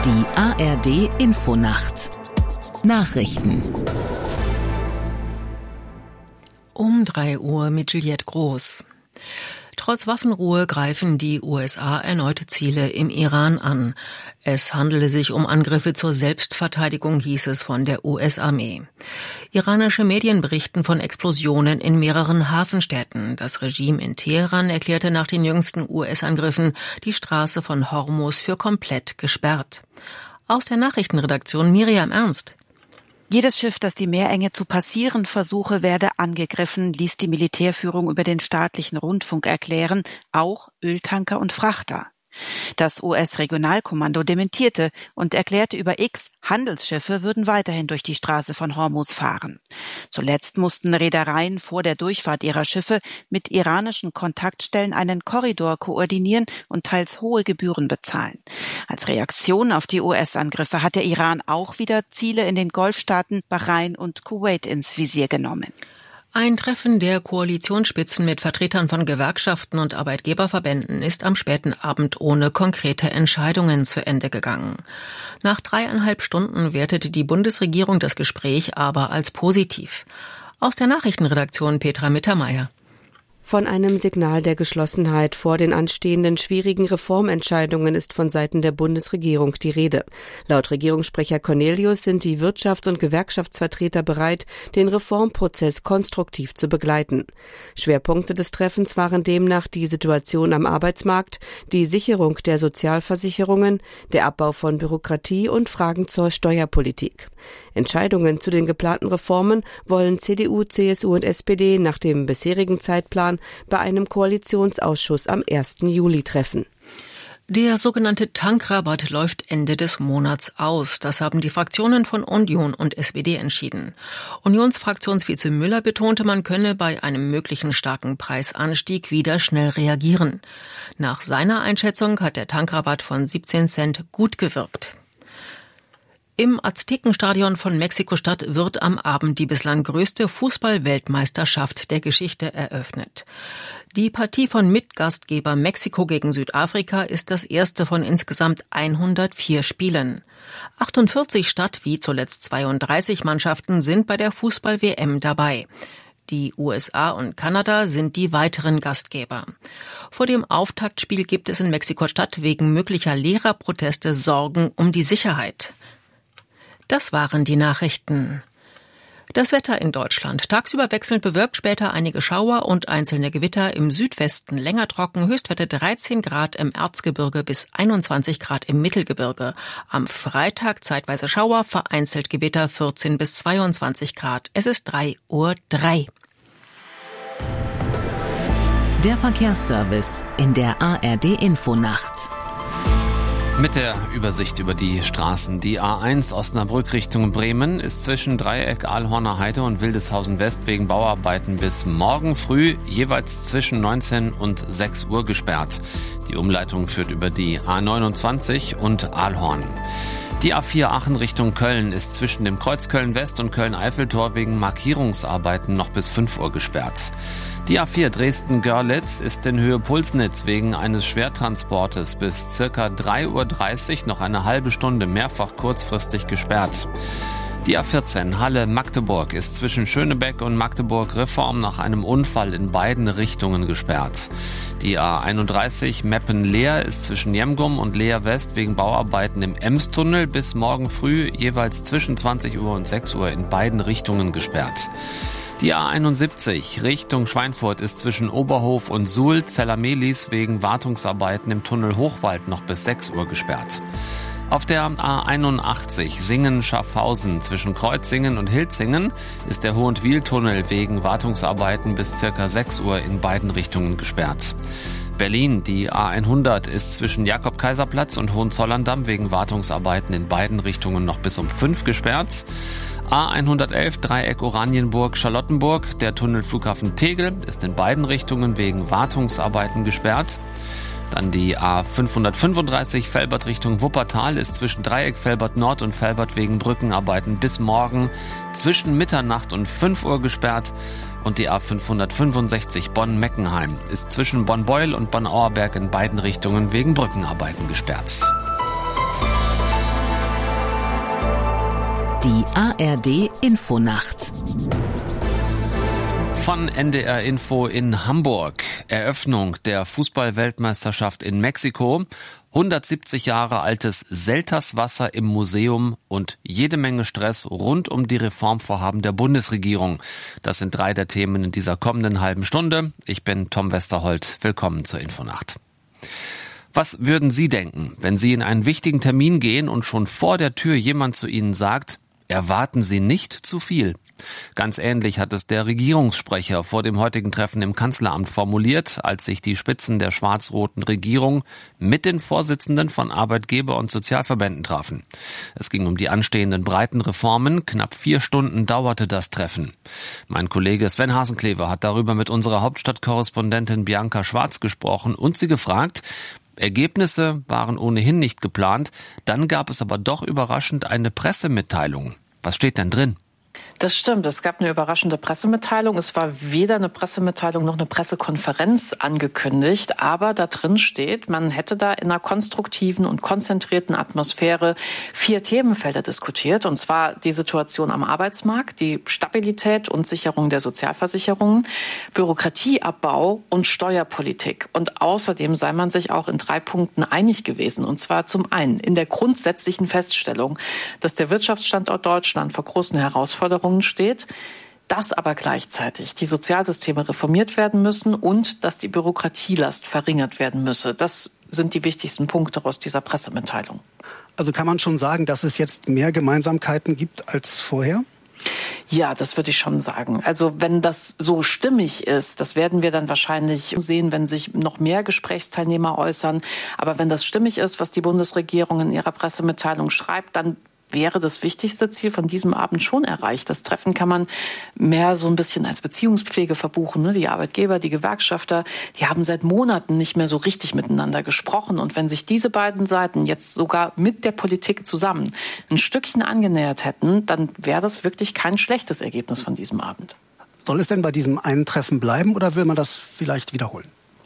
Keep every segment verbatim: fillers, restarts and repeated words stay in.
Die A R D-Infonacht. Nachrichten. Um drei Uhr mit Juliette Groß. Trotz Waffenruhe greifen die U S A erneute Ziele im Iran an. Es handele sich um Angriffe zur Selbstverteidigung, hieß es von der U S-Armee. Iranische Medien berichten von Explosionen in mehreren Hafenstädten. Das Regime in Teheran erklärte nach den jüngsten U S-Angriffen die Straße von Hormuz für komplett gesperrt. Aus der Nachrichtenredaktion Miriam Ernst. Jedes Schiff, das die Meerenge zu passieren versuche, werde angegriffen, ließ die Militärführung über den staatlichen Rundfunk erklären, auch Öltanker und Frachter. Das U S-Regionalkommando dementierte und erklärte über X, Handelsschiffe würden weiterhin durch die Straße von Hormuz fahren. Zuletzt mussten Reedereien vor der Durchfahrt ihrer Schiffe mit iranischen Kontaktstellen einen Korridor koordinieren und teils hohe Gebühren bezahlen. Als Reaktion auf die U S-Angriffe hat der Iran auch wieder Ziele in den Golfstaaten Bahrain und Kuwait ins Visier genommen. Ein Treffen der Koalitionsspitzen mit Vertretern von Gewerkschaften und Arbeitgeberverbänden ist am späten Abend ohne konkrete Entscheidungen zu Ende gegangen. Nach dreieinhalb Stunden wertete die Bundesregierung das Gespräch aber als positiv. Aus der Nachrichtenredaktion Petra Mittermeier. Von einem Signal der Geschlossenheit vor den anstehenden schwierigen Reformentscheidungen ist von Seiten der Bundesregierung die Rede. Laut Regierungssprecher Cornelius sind die Wirtschafts- und Gewerkschaftsvertreter bereit, den Reformprozess konstruktiv zu begleiten. Schwerpunkte des Treffens waren demnach die Situation am Arbeitsmarkt, die Sicherung der Sozialversicherungen, der Abbau von Bürokratie und Fragen zur Steuerpolitik. Entscheidungen zu den geplanten Reformen wollen C D U, C S U und S P D nach dem bisherigen Zeitplan bei einem Koalitionsausschuss am ersten Juli treffen. Der sogenannte Tankrabatt läuft Ende des Monats aus. Das haben die Fraktionen von Union und S P D entschieden. Unionsfraktionsvize Müller betonte, man könne bei einem möglichen starken Preisanstieg wieder schnell reagieren. Nach seiner Einschätzung hat der Tankrabatt von siebzehn Cent gut gewirkt. Im Aztekenstadion von Mexiko-Stadt wird am Abend die bislang größte Fußball-Weltmeisterschaft der Geschichte eröffnet. Die Partie von Mitgastgeber Mexiko gegen Südafrika ist das erste von insgesamt hundertvier Spielen. achtundvierzig statt wie zuletzt zweiunddreißig Mannschaften sind bei der Fußball-W M dabei. Die U S A und Kanada sind die weiteren Gastgeber. Vor dem Auftaktspiel gibt es in Mexiko-Stadt wegen möglicher Lehrerproteste Sorgen um die Sicherheit. Das waren die Nachrichten. Das Wetter in Deutschland. Tagsüber wechselnd bewölkt, später einige Schauer und einzelne Gewitter. Im Südwesten länger trocken, Höchstwerte dreizehn Grad im Erzgebirge bis einundzwanzig Grad im Mittelgebirge. Am Freitag zeitweise Schauer, vereinzelt Gewitter vierzehn bis zweiundzwanzig Grad. Es ist drei Uhr drei. Der Verkehrsservice in der A R D-Infonacht. Mit der Übersicht über die Straßen. Die A eins Osnabrück Richtung Bremen ist zwischen Dreieck, Ahlhorner Heide und Wildeshausen West wegen Bauarbeiten bis morgen früh jeweils zwischen neunzehn und sechs Uhr gesperrt. Die Umleitung führt über die A neunundzwanzig und Ahlhorn. Die A vier Aachen Richtung Köln ist zwischen dem Kreuz Köln-West und Köln-Eiffeltor wegen Markierungsarbeiten noch bis fünf Uhr gesperrt. Die A vier Dresden-Görlitz ist in Höhe Pulsnitz wegen eines Schwertransportes bis circa drei Uhr dreißig noch eine halbe Stunde mehrfach kurzfristig gesperrt. Die A vierzehn Halle-Magdeburg ist zwischen Schönebeck und Magdeburg-Reform nach einem Unfall in beiden Richtungen gesperrt. Die A einunddreißig Meppen-Leer ist zwischen Jemgum und Leer West wegen Bauarbeiten im Emstunnel bis morgen früh jeweils zwischen zwanzig Uhr und sechs Uhr in beiden Richtungen gesperrt. Die A einundsiebzig Richtung Schweinfurt ist zwischen Oberhof und Suhl Zellamelis wegen Wartungsarbeiten im Tunnel Hochwald noch bis sechs Uhr gesperrt. Auf der A einundachtzig Singen-Schaffhausen zwischen Kreuzingen und Hilzingen ist der Hohentwiel-Tunnel wegen Wartungsarbeiten bis circa sechs Uhr in beiden Richtungen gesperrt. Berlin, die A hundert ist zwischen Jakob-Kaiser-Platz und Hohenzollern-Damm wegen Wartungsarbeiten in beiden Richtungen noch bis um fünf gesperrt. A hundertelf Dreieck Oranienburg-Charlottenburg, der Tunnel Flughafen Tegel ist in beiden Richtungen wegen Wartungsarbeiten gesperrt. Dann die A fünfhundertfünfunddreißig Velbert Richtung Wuppertal ist zwischen Dreieck Velbert Nord und Velbert wegen Brückenarbeiten bis morgen zwischen Mitternacht und fünf Uhr gesperrt. Und die A fünfhundertfünfundsechzig Bonn-Meckenheim ist zwischen Bonn-Beuel und Bonn-Auerberg in beiden Richtungen wegen Brückenarbeiten gesperrt. Die A R D-Infonacht. Von N D R Info in Hamburg. Eröffnung der Fußball-Weltmeisterschaft in Mexiko. hundertsiebzig Jahre altes Selterswasser im Museum und jede Menge Stress rund um die Reformvorhaben der Bundesregierung. Das sind drei der Themen in dieser kommenden halben Stunde. Ich bin Tom Westerholt. Willkommen zur Infonacht. Was würden Sie denken, wenn Sie in einen wichtigen Termin gehen und schon vor der Tür jemand zu Ihnen sagt, erwarten Sie nicht zu viel? Ganz ähnlich hat es der Regierungssprecher vor dem heutigen Treffen im Kanzleramt formuliert, als sich die Spitzen der schwarz-roten Regierung mit den Vorsitzenden von Arbeitgeber- und Sozialverbänden trafen. Es ging um die anstehenden breiten Reformen. Knapp vier Stunden dauerte das Treffen. Mein Kollege Sven Hasenklever hat darüber mit unserer Hauptstadtkorrespondentin Bianca Schwarz gesprochen und sie gefragt, Ergebnisse waren ohnehin nicht geplant, dann gab es aber doch überraschend eine Pressemitteilung. Was steht denn drin? Das stimmt, es gab eine überraschende Pressemitteilung. Es war weder eine Pressemitteilung noch eine Pressekonferenz angekündigt, aber da drin steht, man hätte da in einer konstruktiven und konzentrierten Atmosphäre vier Themenfelder diskutiert, und zwar die Situation am Arbeitsmarkt, die Stabilität und Sicherung der Sozialversicherungen, Bürokratieabbau und Steuerpolitik. Und außerdem sei man sich auch in drei Punkten einig gewesen, und zwar zum einen in der grundsätzlichen Feststellung, dass der Wirtschaftsstandort Deutschland vor großen Herausforderungen steht, dass aber gleichzeitig die Sozialsysteme reformiert werden müssen und dass die Bürokratielast verringert werden müsse. Das sind die wichtigsten Punkte aus dieser Pressemitteilung. Also kann man schon sagen, dass es jetzt mehr Gemeinsamkeiten gibt als vorher? Ja, das würde ich schon sagen. Also wenn das so stimmig ist, das werden wir dann wahrscheinlich sehen, wenn sich noch mehr Gesprächsteilnehmer äußern. Aber wenn das stimmig ist, was die Bundesregierung in ihrer Pressemitteilung schreibt, dann wäre das wichtigste Ziel von diesem Abend schon erreicht. Das Treffen kann man mehr so ein bisschen als Beziehungspflege verbuchen. Ne? Die Arbeitgeber, die Gewerkschafter, die haben seit Monaten nicht mehr so richtig miteinander gesprochen. Und wenn sich diese beiden Seiten jetzt sogar mit der Politik zusammen ein Stückchen angenähert hätten, dann wäre das wirklich kein schlechtes Ergebnis von diesem Abend. Soll es denn bei diesem einen Treffen bleiben oder will man das vielleicht wiederholen?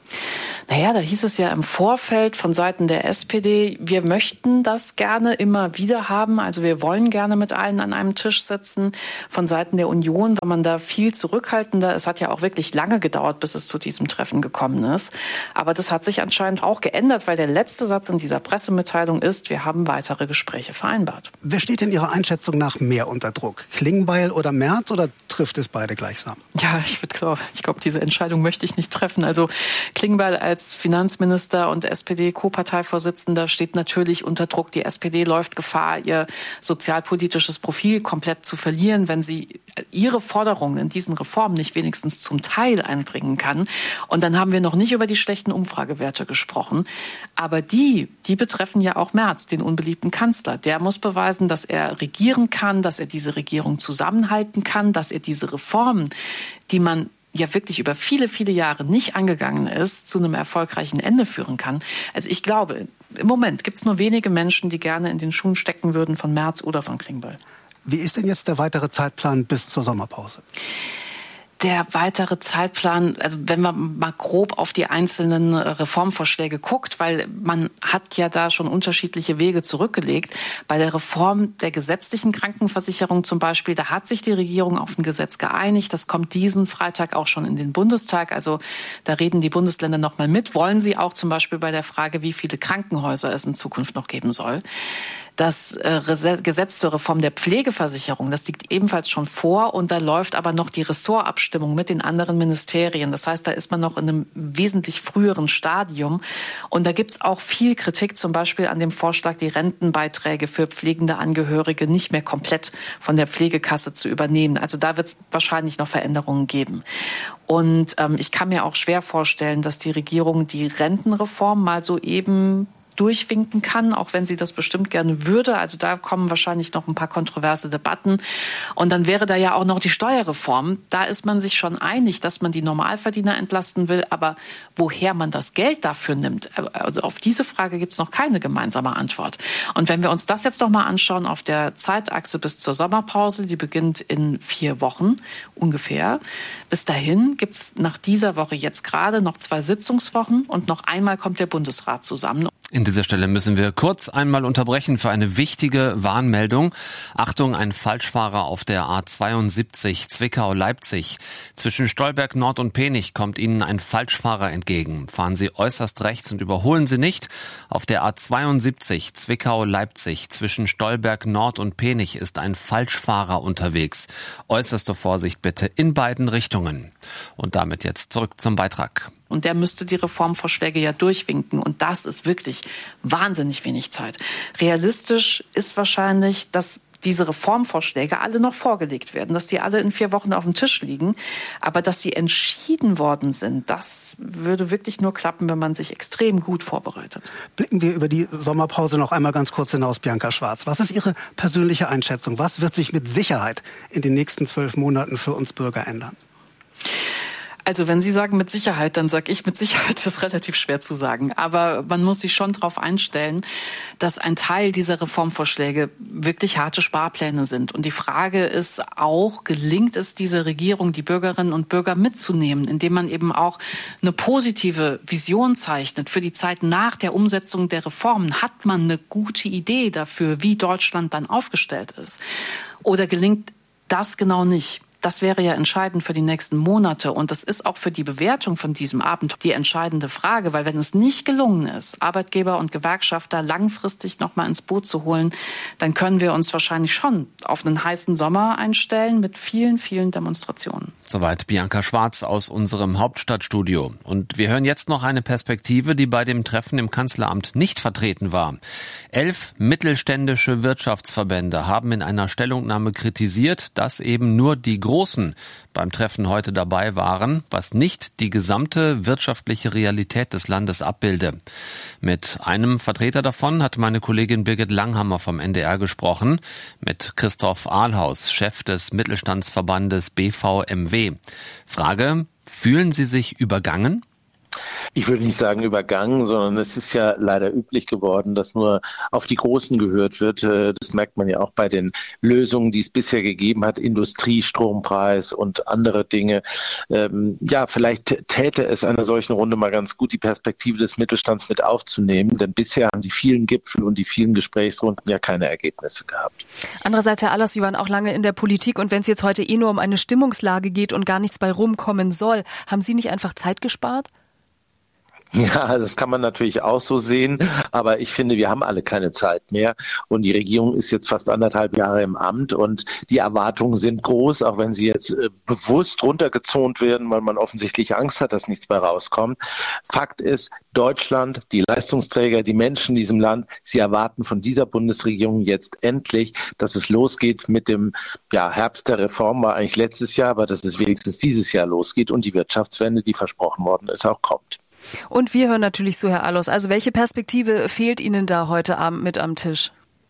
Naja, da hieß es ja im Vorfeld von Seiten der S P D, wir möchten das gerne immer wieder haben. Also wir wollen gerne mit allen an einem Tisch sitzen. Von Seiten der Union war man da viel zurückhaltender. Es hat ja auch wirklich lange gedauert, bis es zu diesem Treffen gekommen ist. Aber das hat sich anscheinend auch geändert, weil der letzte Satz in dieser Pressemitteilung ist, wir haben weitere Gespräche vereinbart. Wer steht in Ihrer Einschätzung nach mehr unter Druck? Klingbeil oder Merz oder trifft es beide gleichsam? Ja, ich glaube, ich glaube, diese Entscheidung möchte ich nicht treffen. Also Klingbeil als Als Finanzminister und S P D-Co-Parteivorsitzender steht natürlich unter Druck. Die S P D läuft Gefahr, ihr sozialpolitisches Profil komplett zu verlieren, wenn sie ihre Forderungen in diesen Reformen nicht wenigstens zum Teil einbringen kann. Und dann haben wir noch nicht über die schlechten Umfragewerte gesprochen. Aber die, die betreffen ja auch Merz, den unbeliebten Kanzler. Der muss beweisen, dass er regieren kann, dass er diese Regierung zusammenhalten kann, dass er diese Reformen, die man ja wirklich über viele, viele Jahre nicht angegangen ist, zu einem erfolgreichen Ende führen kann. Also ich glaube, im Moment gibt es nur wenige Menschen, die gerne in den Schuhen stecken würden von Merz oder von Klingbeil. Wie ist denn jetzt der weitere Zeitplan bis zur Sommerpause? Der weitere Zeitplan, also wenn man mal grob auf die einzelnen Reformvorschläge guckt, weil man hat ja da schon unterschiedliche Wege zurückgelegt. Bei der Reform der gesetzlichen Krankenversicherung zum Beispiel, da hat sich die Regierung auf ein Gesetz geeinigt. Das kommt diesen Freitag auch schon in den Bundestag. Also da reden die Bundesländer noch mal mit. Wollen sie auch zum Beispiel bei der Frage, wie viele Krankenhäuser es in Zukunft noch geben soll. Das äh, Gesetz zur Reform der Pflegeversicherung, das liegt ebenfalls schon vor und da läuft aber noch die Ressortabstimmung mit den anderen Ministerien. Das heißt, da ist man noch in einem wesentlich früheren Stadium und da gibt's auch viel Kritik, zum Beispiel an dem Vorschlag, die Rentenbeiträge für pflegende Angehörige nicht mehr komplett von der Pflegekasse zu übernehmen. Also da wird's wahrscheinlich noch Veränderungen geben. Und ähm, ich kann mir auch schwer vorstellen, dass die Regierung die Rentenreform mal so eben durchwinken kann, auch wenn sie das bestimmt gerne würde. Also da kommen wahrscheinlich noch ein paar kontroverse Debatten. Und dann wäre da ja auch noch die Steuerreform. Da ist man sich schon einig, dass man die Normalverdiener entlasten will. Aber woher man das Geld dafür nimmt, also auf diese Frage gibt es noch keine gemeinsame Antwort. Und wenn wir uns das jetzt noch mal anschauen auf der Zeitachse bis zur Sommerpause, die beginnt in vier Wochen ungefähr. Bis dahin gibt es nach dieser Woche jetzt gerade noch zwei Sitzungswochen und noch einmal kommt der Bundesrat zusammen. In dieser Stelle müssen wir kurz einmal unterbrechen für eine wichtige Warnmeldung. Achtung, ein Falschfahrer auf der A zweiundsiebzig Zwickau-Leipzig. Zwischen Stolberg Nord und Penich kommt Ihnen ein Falschfahrer entgegen. Fahren Sie äußerst rechts und überholen Sie nicht. Auf der A zweiundsiebzig Zwickau-Leipzig zwischen Stolberg Nord und Penich ist ein Falschfahrer unterwegs. Äußerste Vorsicht bitte in beiden Richtungen. Und damit jetzt zurück zum Beitrag. Und der müsste die Reformvorschläge ja durchwinken. Und das ist wirklich wahnsinnig wenig Zeit. Realistisch ist wahrscheinlich, dass diese Reformvorschläge alle noch vorgelegt werden, dass die alle in vier Wochen auf dem Tisch liegen. Aber dass sie entschieden worden sind, das würde wirklich nur klappen, wenn man sich extrem gut vorbereitet. Blicken wir über die Sommerpause noch einmal ganz kurz hinaus, Bianca Schwarz. Was ist Ihre persönliche Einschätzung? Was wird sich mit Sicherheit in den nächsten zwölf Monaten für uns Bürger ändern? Also wenn Sie sagen mit Sicherheit, dann sage ich mit Sicherheit, das ist relativ schwer zu sagen. Aber man muss sich schon darauf einstellen, dass ein Teil dieser Reformvorschläge wirklich harte Sparpläne sind. Und die Frage ist auch, gelingt es dieser Regierung, die Bürgerinnen und Bürger mitzunehmen, indem man eben auch eine positive Vision zeichnet für die Zeit nach der Umsetzung der Reformen? Hat man eine gute Idee dafür, wie Deutschland dann aufgestellt ist? Oder gelingt das genau nicht? Das wäre ja entscheidend für die nächsten Monate. Und das ist auch für die Bewertung von diesem Abend die entscheidende Frage. Weil wenn es nicht gelungen ist, Arbeitgeber und Gewerkschafter langfristig noch mal ins Boot zu holen, dann können wir uns wahrscheinlich schon auf einen heißen Sommer einstellen mit vielen, vielen Demonstrationen. Soweit Bianca Schwarz aus unserem Hauptstadtstudio. Und wir hören jetzt noch eine Perspektive, die bei dem Treffen im Kanzleramt nicht vertreten war. Elf mittelständische Wirtschaftsverbände haben in einer Stellungnahme kritisiert, dass eben nur die Großen beim Treffen heute dabei waren, was nicht die gesamte wirtschaftliche Realität des Landes abbilde. Mit einem Vertreter davon hat meine Kollegin Birgit Langhammer vom N D R gesprochen, mit Christoph Ahlhaus, Chef des Mittelstandsverbandes B V M W. Frage: Fühlen Sie sich übergangen? Ich würde nicht sagen übergangen, sondern es ist ja leider üblich geworden, dass nur auf die Großen gehört wird. Das merkt man ja auch bei den Lösungen, die es bisher gegeben hat, Industrie, Strompreis und andere Dinge. Ja, vielleicht täte es einer solchen Runde mal ganz gut, die Perspektive des Mittelstands mit aufzunehmen, denn bisher haben die vielen Gipfel und die vielen Gesprächsrunden ja keine Ergebnisse gehabt. Andererseits, Herr Ahlhaus, Sie waren auch lange in der Politik und wenn es jetzt heute eh nur um eine Stimmungslage geht und gar nichts bei rumkommen soll, haben Sie nicht einfach Zeit gespart? Ja, das kann man natürlich auch so sehen, aber ich finde, wir haben alle keine Zeit mehr und die Regierung ist jetzt fast anderthalb Jahre im Amt und die Erwartungen sind groß, auch wenn sie jetzt äh, bewusst runtergezont werden, weil man offensichtlich Angst hat, dass nichts mehr rauskommt. Fakt ist, Deutschland, die Leistungsträger, die Menschen in diesem Land, sie erwarten von dieser Bundesregierung jetzt endlich, dass es losgeht mit dem ja, Herbst der Reform, war eigentlich letztes Jahr, aber dass es wenigstens dieses Jahr losgeht und die Wirtschaftswende, die versprochen worden ist, auch kommt. Und wir hören natürlich zu, Herr Ahlhaus. Also welche Perspektive fehlt Ihnen da heute Abend mit am Tisch?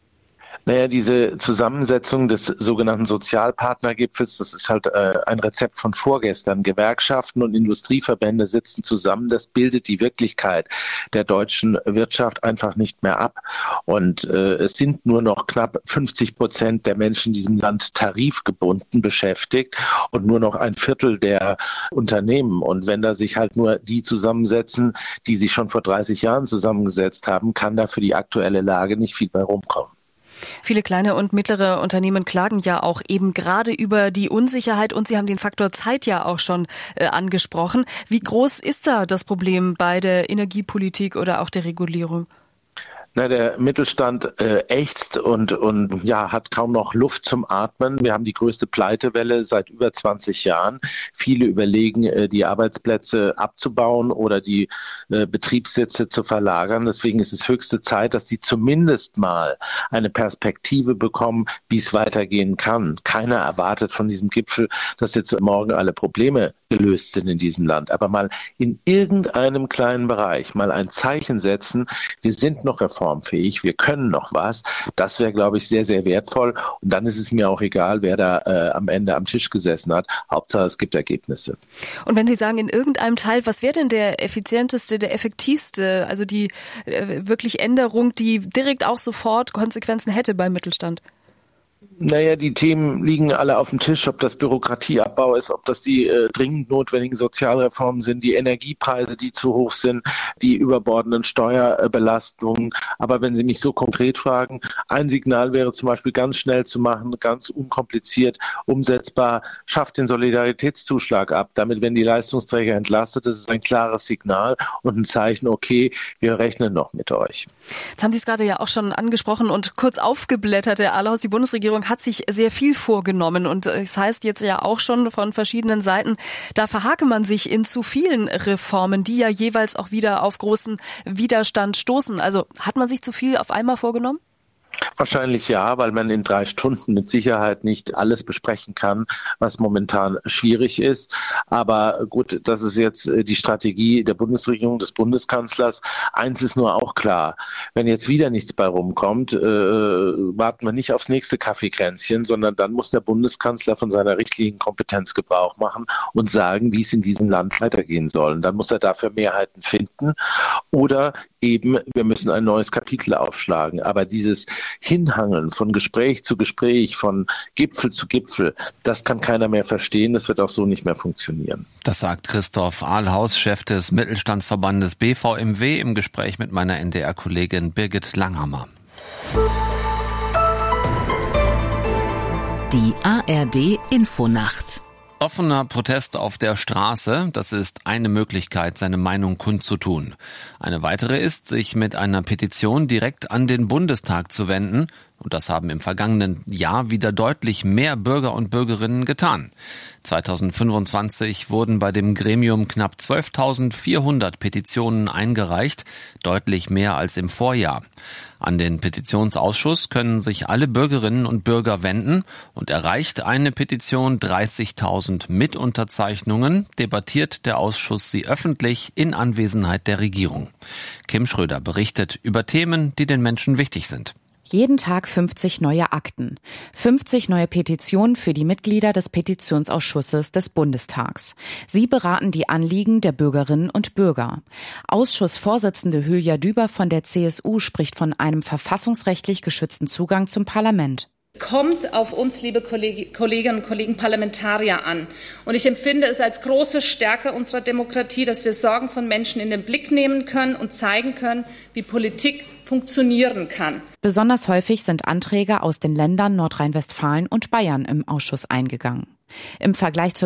Naja, diese Zusammensetzung des sogenannten Sozialpartnergipfels, das ist halt äh, ein Rezept von vorgestern. Gewerkschaften und Industrieverbände sitzen zusammen. Das bildet die Wirklichkeit der deutschen Wirtschaft einfach nicht mehr ab. Und äh, es sind nur noch knapp fünfzig Prozent der Menschen in diesem Land tarifgebunden beschäftigt und nur noch ein Viertel der Unternehmen. Und wenn da sich halt nur die zusammensetzen, die sich schon vor dreißig Jahren zusammengesetzt haben, kann da für die aktuelle Lage nicht viel bei rumkommen. Viele kleine und mittlere Unternehmen klagen ja auch eben gerade über die Unsicherheit und Sie haben den Faktor Zeit ja auch schon äh, angesprochen. Wie groß ist da das Problem bei der Energiepolitik oder auch der Regulierung? Na, der Mittelstand äh, ächzt und, und ja, hat kaum noch Luft zum Atmen. Wir haben die größte Pleitewelle seit über zwanzig Jahren. Viele überlegen, äh, die Arbeitsplätze abzubauen oder die äh, Betriebssitze zu verlagern. Deswegen ist es höchste Zeit, dass die zumindest mal eine Perspektive bekommen, wie es weitergehen kann. Keiner erwartet von diesem Gipfel, dass jetzt morgen alle Probleme gelöst sind in diesem Land. Aber mal in irgendeinem kleinen Bereich mal ein Zeichen setzen, wir sind noch reformfähig, wir können noch was. Das wäre, glaube ich, sehr, sehr wertvoll. Und dann ist es mir auch egal, wer da äh, am Ende am Tisch gesessen hat. Hauptsache, es gibt Ergebnisse. Und wenn Sie sagen, in irgendeinem Teil, was wäre denn der effizienteste, der effektivste, also die äh, wirklich Änderung, die direkt auch sofort Konsequenzen hätte beim Mittelstand? Naja, die Themen liegen alle auf dem Tisch, ob das Bürokratieabbau ist, ob das die äh, dringend notwendigen Sozialreformen sind, die Energiepreise, die zu hoch sind, die überbordenden Steuerbelastungen. Aber wenn Sie mich so konkret fragen, ein Signal wäre zum Beispiel ganz schnell zu machen, ganz unkompliziert, umsetzbar, schafft den Solidaritätszuschlag ab. Damit werden die Leistungsträger entlastet. Das ist ein klares Signal und ein Zeichen, okay, wir rechnen noch mit euch. Jetzt haben Sie es gerade ja auch schon angesprochen und kurz aufgeblättert, Herr Ahlhaus. Die Bundesregierung hat sich sehr viel vorgenommen und es heißt jetzt ja auch schon von verschiedenen Seiten, da verhake man sich in zu vielen Reformen, die ja jeweils auch wieder auf großen Widerstand stoßen. Also hat man sich zu viel auf einmal vorgenommen? Wahrscheinlich ja, weil man in drei Stunden mit Sicherheit nicht alles besprechen kann, was momentan schwierig ist. Aber gut, das ist jetzt die Strategie der Bundesregierung, des Bundeskanzlers. Eins ist nur auch klar, wenn jetzt wieder nichts bei rumkommt, äh, warten wir nicht aufs nächste Kaffeekränzchen, sondern dann muss der Bundeskanzler von seiner Richtlinienkompetenz Gebrauch machen und sagen, wie es in diesem Land weitergehen soll. Und dann muss er dafür Mehrheiten finden oder eben, wir müssen ein neues Kapitel aufschlagen. Aber dieses Hinhangeln von Gespräch zu Gespräch, von Gipfel zu Gipfel, das kann keiner mehr verstehen. Das wird auch so nicht mehr funktionieren. Das sagt Christoph Ahlhaus, Chef des Mittelstandsverbandes B V M W, im Gespräch mit meiner N D R-Kollegin Birgit Langhammer. Die A R D Infonacht. Offener Protest auf der Straße, das ist eine Möglichkeit, seine Meinung kundzutun. Eine weitere ist, sich mit einer Petition direkt an den Bundestag zu wenden. Und das haben im vergangenen Jahr wieder deutlich mehr Bürger und Bürgerinnen getan. zweitausendfünfundzwanzig wurden bei dem Gremium knapp zwölftausendvierhundert Petitionen eingereicht, deutlich mehr als im Vorjahr. An den Petitionsausschuss können sich alle Bürgerinnen und Bürger wenden und erreicht eine Petition dreißigtausend Mitunterzeichnungen, debattiert der Ausschuss sie öffentlich in Anwesenheit der Regierung. Kim Schröder berichtet über Themen, die den Menschen wichtig sind. Jeden Tag fünfzig neue Akten, fünfzig neue Petitionen für die Mitglieder des Petitionsausschusses des Bundestags. Sie beraten die Anliegen der Bürgerinnen und Bürger. Ausschussvorsitzende Hülya Düber von der C S U spricht von einem verfassungsrechtlich geschützten Zugang zum Parlament. Kommt auf uns, liebe Kolleginnen und Kollegen Parlamentarier, an. Und ich empfinde es als große Stärke unserer Demokratie, dass wir Sorgen von Menschen in den Blick nehmen können und zeigen können, wie Politik funktionieren kann. Besonders häufig sind Anträge aus den Ländern Nordrhein-Westfalen und Bayern im Ausschuss eingegangen. Im Vergleich zur